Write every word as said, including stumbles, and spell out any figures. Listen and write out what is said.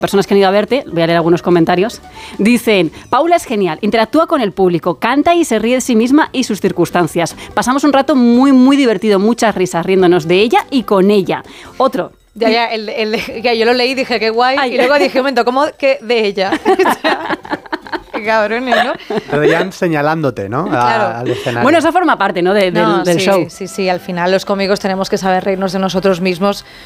personas que han ido a verte, voy a leer algunos comentarios, dicen: Paula es genial, interactúa con el público, canta y se ríe de sí misma y sus circunstancias. Pasamos un rato muy, muy divertido, muchas risas riéndonos de ella y con ella. Otro. Ya, ya, el, el, el, yo lo leí y dije, qué guay, Ay, y luego dije, un momento, ¿cómo que de ella? Qué cabrones, ¿no? Pero ya señalándote, ¿no? A, claro. Al escenario. Bueno, eso forma parte, ¿no? De, del, no, del sí, show. Sí, sí, al final los cómicos tenemos que saber reírnos de nosotros mismos